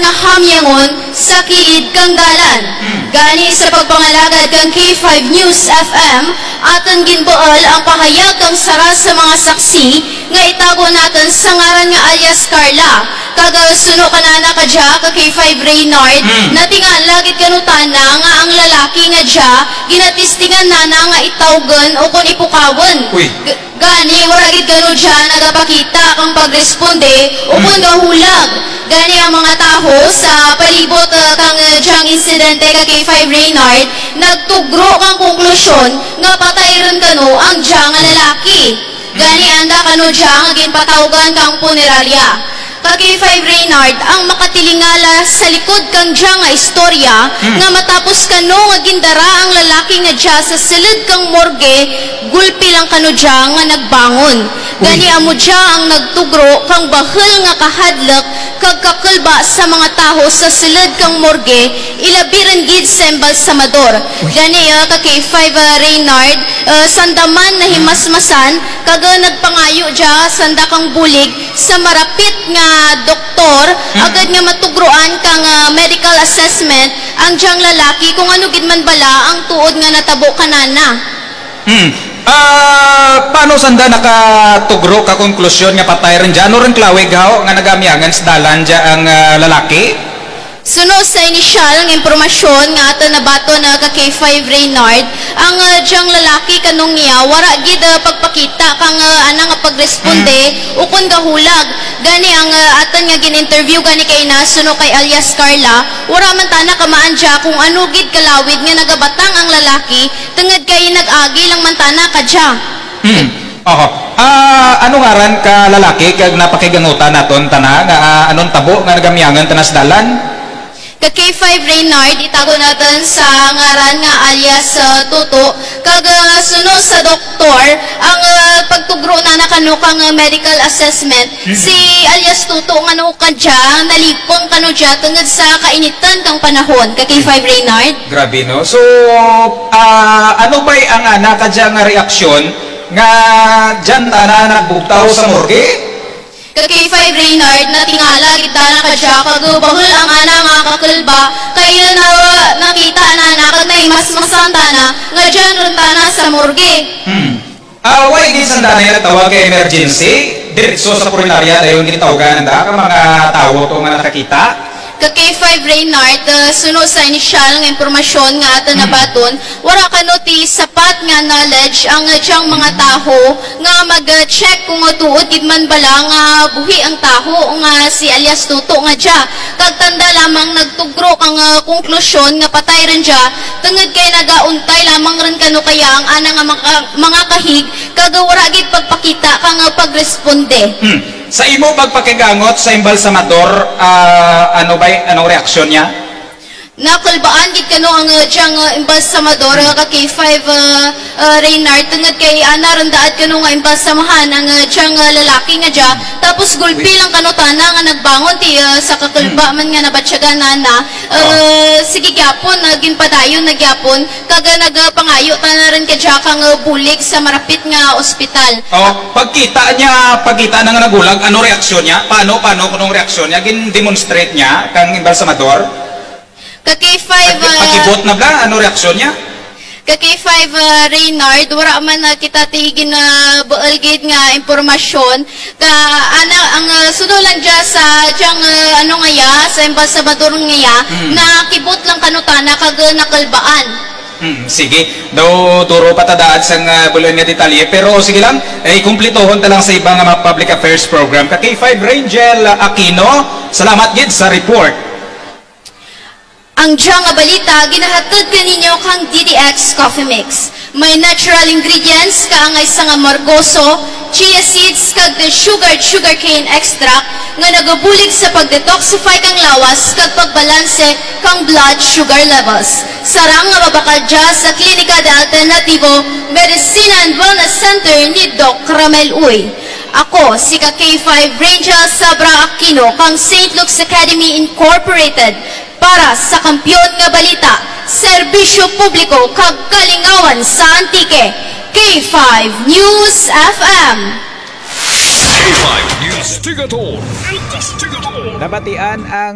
hamyangon sa kiid kang dalan. Gani sa pagpangalagad kang K5 News FM, aton ginbuol ang pahayag kang sara sa mga saksi nga itago natin sa ngaran nga alias Carla. Kagasuno ka na kadya ka K5 Reynard, na tinga lagit kanutana nga ang lalaki nga dya, ginatistingan na nga itawgan o kung ipukawon. Gani, waragid kanu dya nagapakita kang pagresponde o kung gahulag. Gani ang mga taho sa palibot kang dyang insidente ka K5 Reynard, nagtugro kang konklusyon nga patay rin kanu ang dya nga lalaki. Gani anda kanu dya nga ginpatawgan kang punerarya. K5 Reynard, ang makatilingala sa likod kang dya nga istorya nga matapos kano nga gindara ang lalaki nga dya sa silid kang morgue, gulpi lang kano dya nga nagbangon. Gani amo dya ang nagtugro kang bahal nga kahadlak kag kakulba sa mga taho sa silid kang morgue, ilabiran gid sa embalsamador. Gani ka K5 Reynard, sandaman na himasmasan kag nagpangayo dya sanda kang bulig sa marapit nga doktor, agad nga matugroan kang medical assessment ang dyang lalaki kung ano gid man bala ang tuod nga natabo kanana. Paano sanda nakatugro ka konklusyon nga patay rin dyan? Ano rin klawig ho nga nagamyangan sa dalan dyan ang lalaki? Suno sa inisyal ang impormasyon nga ato nabato na ka K5 Reynard, ang dyang lalaki kanong niya wara gid pagpakita kang ana nga pagresponde o kun gahulag. Gani ang aton nga gin-interview gani kay nasuno kay alias Carla, wara man tana kamaan dya kung ano gid kalawid nga nagabatang ang lalaki tungod kay nag-agi lang man tana kadya. Ano nga ran ka lalaki kag napakigangutan naton tana nga anong tabo nga nagamyangan tanas dalan? Ka K5 Reynard, itago natin sa ngaran nga alias Tuto. Kag suno sa doktor, ang pagtugro na nakano kang medical assessment, si alias Tuto nga no kadya, nalipong kano dya tungod sa kainitan kang panahon. Ka K5 Reynard. Grabe no. So, ano ba'y ang nakadya nga reaksyon nga dyan na nagbugtaw sa morgue? K5 Reynard, na tingala kita na kadya kagubahol ang ana nga kakulba kaya nakita na nakag na mas masanta na nga dyan runtana sa morgue. Why di sanda na yung tawag kay emergency? Diretso sa purinarya dahil yung gitawagan ka mga tao to nga nakakita? Ka K5 Reynard, suno sa inisyal nga impormasyon nga ato nabaton, wala kano ti sapat nga knowledge ang dyang mga taho nga mag-check kung tuod gid man bala nga buhi ang taho nga si alias Tuto nga dya. Kag tanda lamang nagtugro kang konklusyon nga patay rin dya tungod kay nagauntay lamang rin kano kaya ang ana nga mga kahig kag wala gid pagpakita kang pagresponde. Sa imo pagpakigangot sa embalsamador, anong reaksyon niya? Nakulbaan gid kano ang dyang embalsamador ka K5 Reynard tungod kay ana randaad kano nga embalsamahan ang dyang lalaki nga dya tapos gulpi lang kano tana nga nagbangon ti sa kakulba man nga nabatsyagan nana sige gyapon ginpadayon na gyapon kag nagpangayo tana rin kadya kang bulig sa marapit nga ospital. Pagkita na nga nagulag, ano reaksyon niya? Paano kunong reaksyon niya? Gin-demonstrate niya kang embalsamador? Ka K5 Pakibot na ba? Ano reaksyon niya? Ka K5 Reynard, wala man kita tigin na bualgid nga impormasyon ka ana ang sunod lang dya sa dyang ano nga ya sa embalsamador nga ya na kibot lang kanutana kag nakalbaan. Sige, daw turo patadaan sa bulan nga detalye pero sige lang, kumplitohon ta lang sa ibang mga public affairs program. Ka K5 Rangel Aquino, salamat gid sa report. Ang dyang nga balita, ginahatag kaninyo kang DDX Coffee Mix. May natural ingredients kaangay sa nga margoso, chia seeds kag the sugarcane extract nga nagabulig sa pagdetoxify kang lawas kag pagbalanse kang blood sugar levels. Sarang nga mabakal dya sa Klinika de Alternativo Medicina and Wellness Center ni Doc Ramel Uy. Ako, si K5 Rangel Sabra Aquino, kang St. Luke's Academy Incorporated, para sa Kampiyon nga Balita, Serbisyo Publiko kag Kalingawan sa Antique, K5 News FM. K5 News Tigaton. Nabatian ang